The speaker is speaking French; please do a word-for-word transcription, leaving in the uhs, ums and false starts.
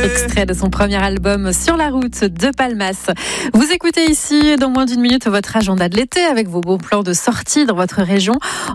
extrait de son premier album Sur la route de Palmas. Vous écoutez ici, dans moins d'une minute, votre agenda de l'été avec vos bons plans de sortie dans votre région.